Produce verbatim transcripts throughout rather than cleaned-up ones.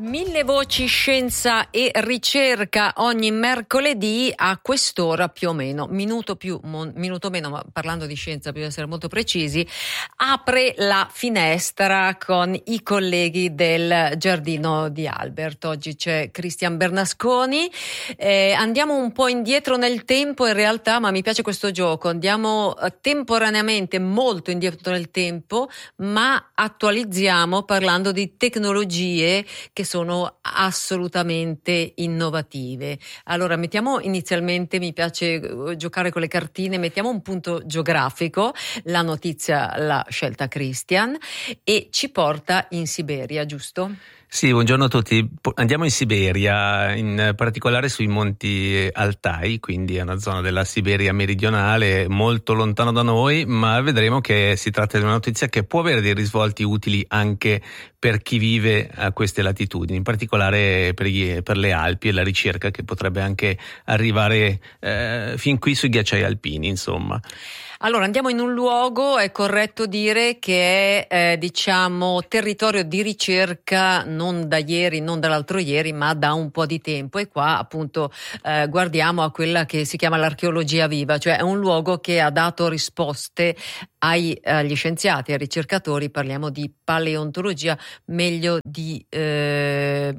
Mille voci, scienza e ricerca ogni mercoledì a quest'ora più o meno, minuto più, mo, minuto meno, ma parlando di scienza bisogna essere molto precisi, apre la finestra con i colleghi del Giardino di Albert. Oggi c'è Cristian Bernasconi, eh, andiamo un po' indietro nel tempo in realtà, ma mi piace questo gioco, andiamo temporaneamente molto indietro nel tempo, ma attualizziamo parlando di tecnologie che sono assolutamente innovative. Allora mettiamo inizialmente, mi piace giocare con le cartine, mettiamo un punto geografico, la notizia l'ha scelta Christian e ci porta in Siberia, giusto? Sì, buongiorno a tutti. Andiamo in Siberia, in particolare sui monti Altai, quindi è una zona della Siberia meridionale molto lontano da noi, ma vedremo che si tratta di una notizia che può avere dei risvolti utili anche per chi vive a queste latitudini, in particolare per, gli, per le Alpi e la ricerca che potrebbe anche arrivare eh, fin qui sui ghiacciai alpini, insomma. Allora andiamo in un luogo, è corretto dire che è eh, diciamo territorio di ricerca non da ieri, non dall'altro ieri, ma da un po' di tempo, e qua appunto eh, guardiamo a quella che si chiama l'archeologia viva, cioè è un luogo che ha dato risposte ai, agli scienziati, ai ricercatori, parliamo di paleontologia, meglio di eh,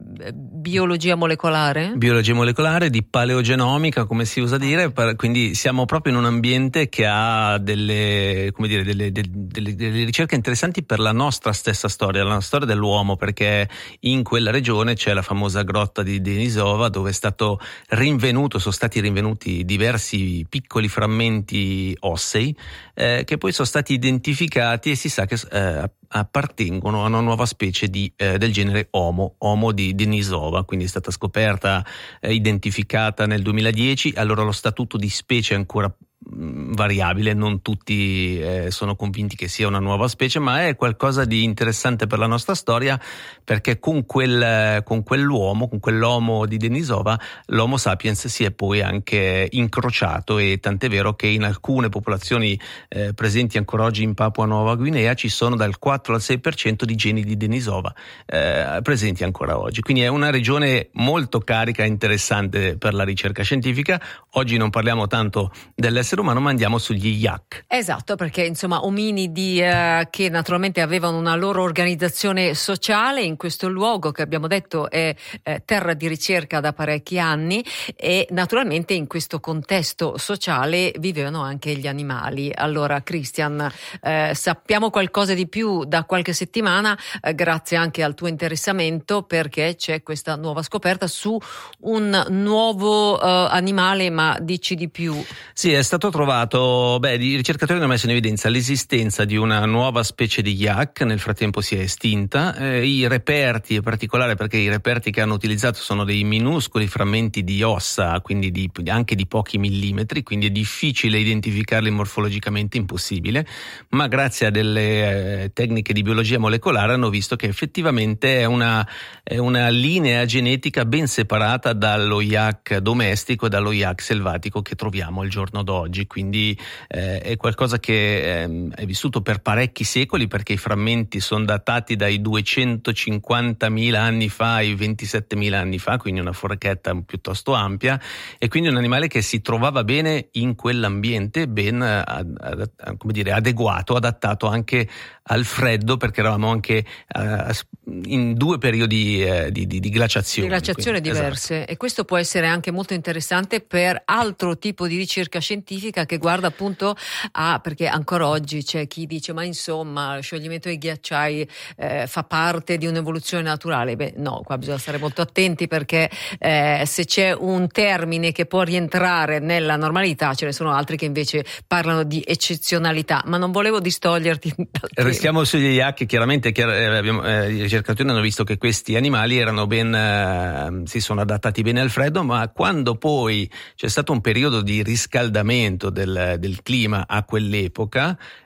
biologia molecolare? Biologia molecolare, di paleogenomica, come si usa dire, quindi siamo proprio in un ambiente che ha delle, come dire, delle, delle, delle, delle ricerche interessanti per la nostra stessa storia, la storia dell'uomo, perché in quella regione c'è la famosa grotta di Denisova, dove è stato rinvenuto, sono stati rinvenuti diversi piccoli frammenti ossei eh, che poi sono stati identificati e si sa che eh, appartengono a una nuova specie di, eh, del genere Homo, Homo di Denisova, quindi è stata scoperta, eh, identificata nel duemiladieci, allora lo statuto di specie è ancora variabile, non tutti eh, sono convinti che sia una nuova specie, ma è qualcosa di interessante per la nostra storia, perché con quel con quell'uomo, con quell'Homo di Denisova, l'Homo sapiens si è poi anche incrociato, e tant'è vero che in alcune popolazioni eh, presenti ancora oggi in Papua Nuova Guinea ci sono dal quattro al sei per cento di geni di Denisova eh, presenti ancora oggi, quindi è una regione molto carica e interessante per la ricerca scientifica. Oggi non parliamo tanto dell'essere umano, ma andiamo sugli yak. Esatto, perché insomma ominidi eh, che naturalmente avevano una loro organizzazione sociale in questo luogo che abbiamo detto è eh, terra di ricerca da parecchi anni, e naturalmente in questo contesto sociale vivevano anche gli animali. Allora Christian, eh, sappiamo qualcosa di più da qualche settimana eh, grazie anche al tuo interessamento, perché c'è questa nuova scoperta su un nuovo eh, animale, ma dici di più. Sì, è stato trovato, beh, i ricercatori hanno messo in evidenza l'esistenza di una nuova specie di yak, nel frattempo si è estinta, eh, i reperti, in particolare perché i reperti che hanno utilizzato sono dei minuscoli frammenti di ossa, quindi di, anche di pochi millimetri, quindi è difficile identificarli morfologicamente, impossibile, ma grazie a delle eh, tecniche di biologia molecolare hanno visto che effettivamente è una, è una linea genetica ben separata dallo yak domestico e dallo yak selvatico che troviamo al giorno d'oggi. Quindi eh, è qualcosa che eh, è vissuto per parecchi secoli, perché i frammenti sono datati dai duecentocinquantamila anni fa ai ventisettemila anni fa, quindi una forchetta piuttosto ampia, e quindi un animale che si trovava bene in quell'ambiente, ben ad, ad, come dire, adeguato, adattato anche al freddo, perché eravamo anche uh, in due periodi uh, di, di, di glaciazione. Di glaciazione quindi, diverse, esatto. E questo può essere anche molto interessante per altro tipo di ricerca scientifica che guarda appunto a, perché ancora oggi c'è chi dice ma insomma lo scioglimento dei ghiacciai eh, fa parte di un'evoluzione naturale. Beh no, qua bisogna stare molto attenti, perché eh, se c'è un termine che può rientrare nella normalità, ce ne sono altri che invece parlano di eccezionalità, ma non volevo distoglierti dal tema. Restiamo sugli yak, chiaramente chiar- eh, abbiamo, eh, i ricercatori hanno visto che questi animali erano ben eh, si sono adattati bene al freddo, ma quando poi c'è stato un periodo di riscaldamento del, del clima a quell'epoca,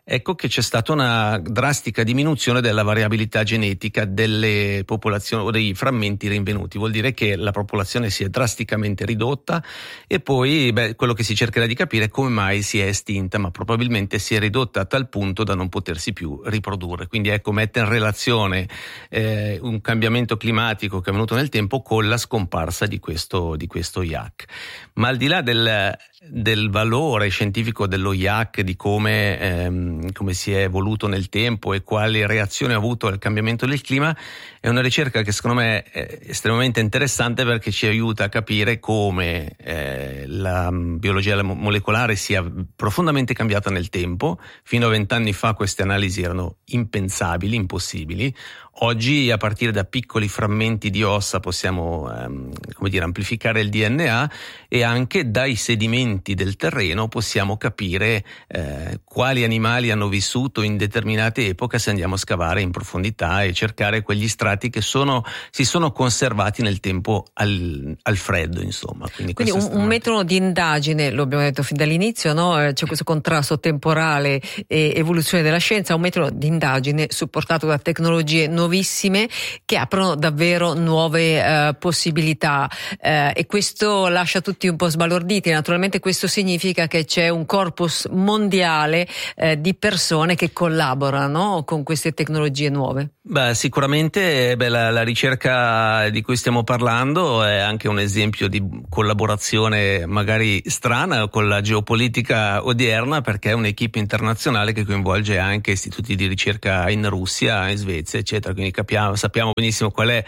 ecco che c'è stata una drastica diminuzione della variabilità genetica delle popolazioni o dei frammenti rinvenuti. Vuol dire che la popolazione si è drasticamente ridotta e poi beh, quello che si cercherà di capire è come mai si è estinta, ma probabilmente si è ridotta a tal punto da non potersi più riprodurre. Quindi ecco, mette in relazione eh, un cambiamento climatico che è avvenuto nel tempo con la scomparsa di questo, di questo yak. Ma al di là del, del valore scientifico dello yak, di come, ehm, come si è evoluto nel tempo e quali reazioni ha avuto al cambiamento del clima, è una ricerca che secondo me è estremamente interessante perché ci aiuta a capire come eh, la biologia molecolare sia profondamente cambiata nel tempo. Fino a vent'anni fa queste analisi erano impensabili, impossibili. Oggi, a partire da piccoli frammenti di ossa, possiamo ehm, come dire, amplificare il D N A, e anche dai sedimenti del terreno possiamo capire eh, quali animali hanno vissuto in determinate epoche, se andiamo a scavare in profondità e cercare quegli strati che sono, si sono conservati nel tempo al, al freddo, insomma. Quindi, Quindi un, un metodo di indagine, lo abbiamo detto fin dall'inizio, no? C'è questo contrasto temporale e evoluzione della scienza, un metodo di indagine supportato da tecnologie nuovissime che aprono davvero nuove eh, possibilità eh, e questo lascia tutti un po' sbalorditi. Naturalmente questo significa che c'è un corpus mondiale eh, di persone che collaborano con queste tecnologie nuove. Beh, sicuramente beh, la, la ricerca di cui stiamo parlando è anche un esempio di collaborazione magari strana con la geopolitica odierna, perché è un'equipe internazionale che coinvolge anche istituti di ricerca in Russia, in Svezia, eccetera. Quindi capiamo, sappiamo benissimo qual è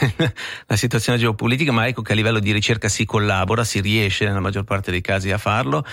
la situazione geopolitica, ma ecco che a livello di ricerca si collabora, si riesce nella maggior parte dei casi a farlo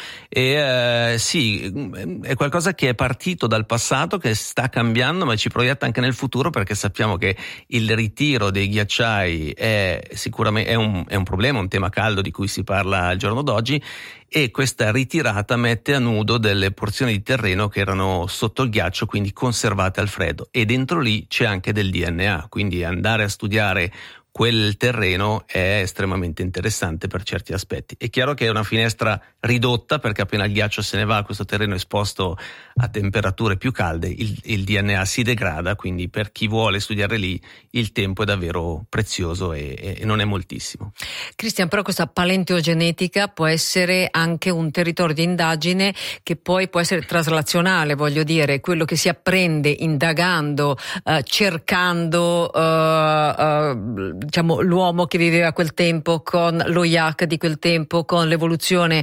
e eh, sì, è qualcosa che è partito dal passato, che sta cambiando, ma ci proietta anche nel futuro, perché sappiamo che il ritiro dei ghiacciai è sicuramente è un, è un problema, un tema caldo di cui si parla al giorno d'oggi, e questa ritirata mette a nudo delle porzioni di terreno che erano sotto il ghiaccio, quindi conservate al freddo, e dentro lì c'è anche del D N A, quindi andare a studiare quel terreno è estremamente interessante per certi aspetti. È chiaro che è una finestra ridotta, perché appena il ghiaccio se ne va, questo terreno è esposto a temperature più calde, il, il D N A si degrada, quindi per chi vuole studiare lì il tempo è davvero prezioso e, e non è moltissimo. Cristian, però questa paleogenetica può essere anche un territorio di indagine che poi può essere traslazionale, voglio dire, quello che si apprende indagando, eh, cercando eh, eh, diciamo l'uomo che viveva a quel tempo con lo yak di quel tempo, con l'evoluzione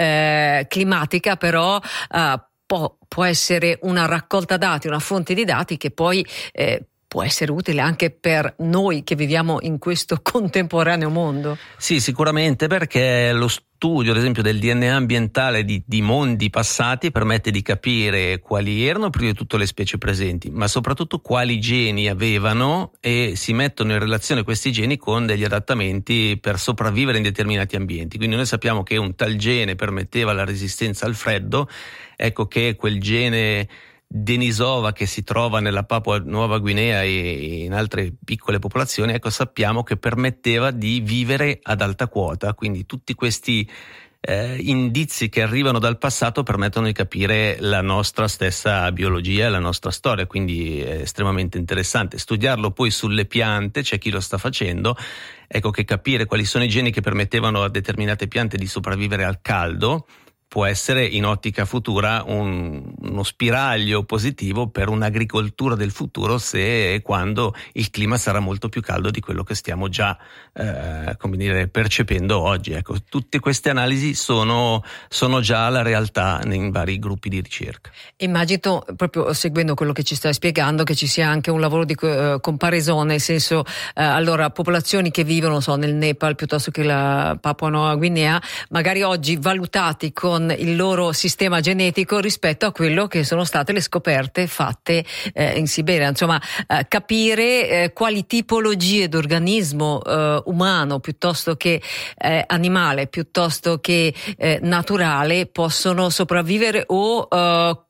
eh, climatica, però eh, può, può essere una raccolta dati, una fonte di dati che poi eh, può essere utile anche per noi che viviamo in questo contemporaneo mondo. Sì, sicuramente, perché lo studio, ad esempio, del D N A ambientale di, di mondi passati permette di capire quali erano prima di tutto le specie presenti, ma soprattutto quali geni avevano, e si mettono in relazione questi geni con degli adattamenti per sopravvivere in determinati ambienti. Quindi noi sappiamo che un tal gene permetteva la resistenza al freddo, ecco che quel gene Denisova che si trova nella Papua Nuova Guinea e in altre piccole popolazioni, ecco, sappiamo che permetteva di vivere ad alta quota. Quindi tutti questi eh, indizi che arrivano dal passato permettono di capire la nostra stessa biologia e la nostra storia, quindi è estremamente interessante studiarlo. Poi sulle piante c'è chi lo sta facendo, ecco che capire quali sono i geni che permettevano a determinate piante di sopravvivere al caldo può essere in ottica futura un, uno spiraglio positivo per un'agricoltura del futuro, se e quando il clima sarà molto più caldo di quello che stiamo già eh, come dire, percependo oggi. Ecco, tutte queste analisi sono, sono già la realtà in vari gruppi di ricerca. Immagino, proprio seguendo quello che ci stai spiegando, che ci sia anche un lavoro di uh, comparison, nel senso, uh, allora, popolazioni che vivono so, nel Nepal piuttosto che la Papua Nuova Guinea, magari oggi valutati con il loro sistema genetico rispetto a quello che sono state le scoperte fatte eh, in Siberia. Insomma, eh, capire eh, quali tipologie d'organismo eh, umano piuttosto che eh, animale, piuttosto che eh, naturale possono sopravvivere o eh,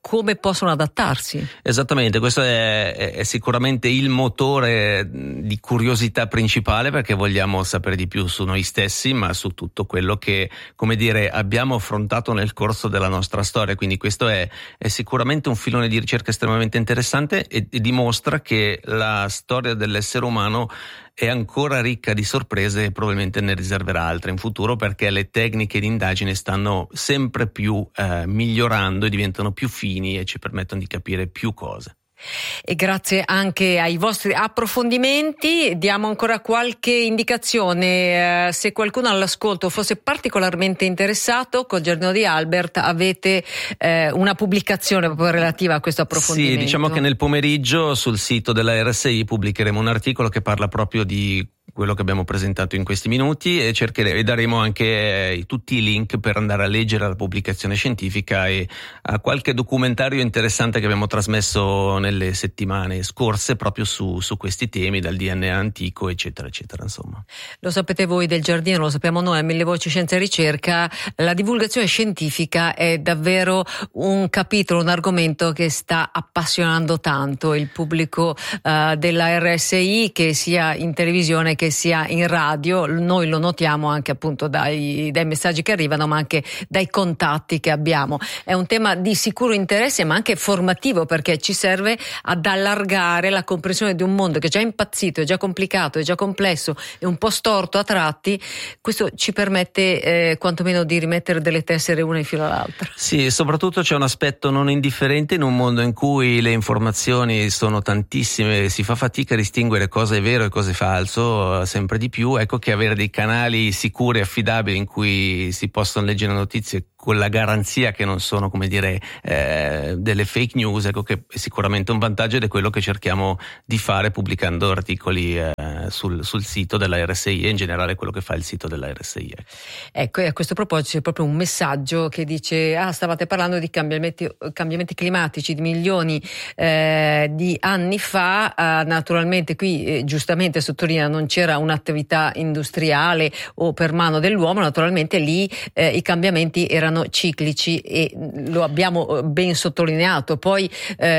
come possono adattarsi. Esattamente, questo è, è sicuramente il motore di curiosità principale, perché vogliamo sapere di più su noi stessi, ma su tutto quello che, come dire, abbiamo affrontato nel corso della nostra storia. Quindi questo è, è sicuramente un filone di ricerca estremamente interessante e, e dimostra che la storia dell'essere umano è ancora ricca di sorprese e probabilmente ne riserverà altre in futuro, perché le tecniche di indagine stanno sempre più eh, migliorando e diventano più fini e ci permettono di capire più cose. E grazie anche ai vostri approfondimenti diamo ancora qualche indicazione. Eh, se qualcuno all'ascolto fosse particolarmente interessato, col Giardino di Albert avete eh, una pubblicazione proprio relativa a questo approfondimento. Sì, diciamo che nel pomeriggio sul sito della R S I pubblicheremo un articolo che parla proprio di quello che abbiamo presentato in questi minuti e cercheremo e daremo anche eh, tutti i link per andare a leggere la pubblicazione scientifica e a qualche documentario interessante che abbiamo trasmesso nelle settimane scorse proprio su, su questi temi, dal D N A antico eccetera eccetera, insomma. Lo sapete voi del Giardino, lo sappiamo noi a Mille Voci Scienza e Ricerca, la divulgazione scientifica è davvero un capitolo, un argomento che sta appassionando tanto il pubblico uh, della R S I, che sia in televisione che sia in radio. Noi lo notiamo anche appunto dai, dai messaggi che arrivano, ma anche dai contatti che abbiamo. È un tema di sicuro interesse, ma anche formativo, perché ci serve ad allargare la comprensione di un mondo che è già impazzito, è già complicato, è già complesso, è un po' storto a tratti. Questo ci permette eh, quantomeno di rimettere delle tessere una in filo all'altra. Sì, soprattutto c'è un aspetto non indifferente in un mondo in cui le informazioni sono tantissime, si fa fatica a distinguere cosa è vero e cosa è falso sempre di più. Ecco che avere dei canali sicuri e affidabili in cui si possono leggere notizie con la garanzia che non sono, come dire, eh, delle fake news, ecco che è sicuramente un vantaggio ed è quello che cerchiamo di fare pubblicando articoli eh, sul, sul sito della R S I e in generale quello che fa il sito della R S I. Ecco, ecco e a questo proposito c'è proprio un messaggio che dice: ah, stavate parlando di cambiamenti, cambiamenti climatici di milioni eh, di anni fa, ah, naturalmente qui eh, giustamente sottolinea non c'era un'attività industriale o per mano dell'uomo, naturalmente lì eh, i cambiamenti erano ciclici e lo abbiamo ben sottolineato. Poi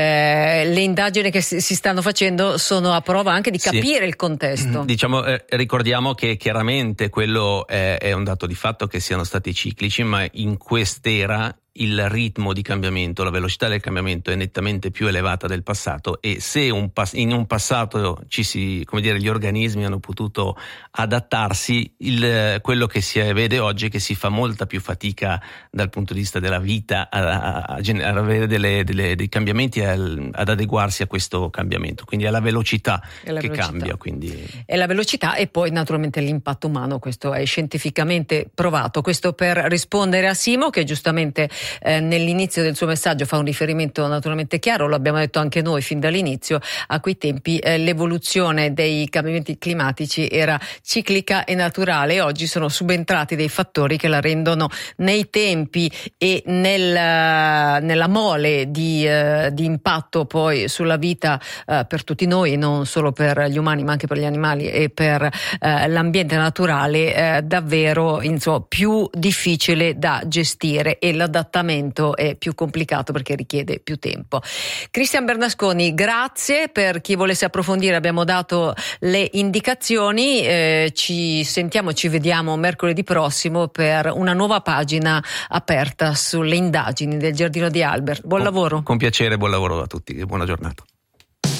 eh, le indagini che si stanno facendo sono a prova anche di capire sì. il contesto. Diciamo, eh, ricordiamo che chiaramente quello è, è un dato di fatto che siano stati ciclici, ma in quest'era il ritmo di cambiamento, la velocità del cambiamento è nettamente più elevata del passato, e se un pas- in un passato ci si, come dire, gli organismi hanno potuto adattarsi, il, quello che si vede oggi è che si fa molta più fatica dal punto di vista della vita a, a, a, a avere delle, delle, dei cambiamenti, al, ad adeguarsi a questo cambiamento, quindi è la velocità che velocità. cambia. Quindi... È la velocità e poi naturalmente l'impatto umano, questo è scientificamente provato. Questo per rispondere a Simo, che giustamente Eh, nell'inizio del suo messaggio fa un riferimento naturalmente chiaro, lo abbiamo detto anche noi fin dall'inizio, a quei tempi eh, l'evoluzione dei cambiamenti climatici era ciclica e naturale, e oggi sono subentrati dei fattori che la rendono nei tempi e nel, nella mole di, eh, di impatto poi sulla vita eh, per tutti noi, non solo per gli umani ma anche per gli animali e per eh, l'ambiente naturale, eh, davvero insomma, più difficile da gestire, e l'adattamento è più complicato perché richiede più tempo. Cristian Bernasconi, grazie. Per chi volesse approfondire abbiamo dato le indicazioni, eh, ci sentiamo, ci vediamo mercoledì prossimo per una nuova pagina aperta sulle indagini del Giardino di Albert. Buon con, lavoro. Con piacere, buon lavoro a tutti e buona giornata.